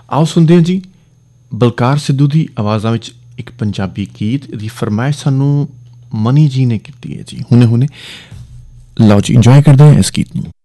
ਆਓ ਸੁਣਦੇ ਹਾਂ ਜੀ ਬਲਕਾਰ ਸਿੱਧੂ ਦੀ ਆਵਾਜ਼ਾਂ ਵਿੱਚ ਇੱਕ ਪੰਜਾਬੀ ਗੀਤ। ਇਹਦੀ ਫਰਮਾਇਸ਼ ਸਾਨੂੰ ਮਨੀ ਜੀ ਨੇ ਕੀਤੀ ਹੈ ਜੀ। ਹੁਣੇ ਲਓ ਜੀ ਇੰਜੋਏ ਕਰਦੇ ਹਾਂ ਇਸ ਗੀਤ ਨੂੰ।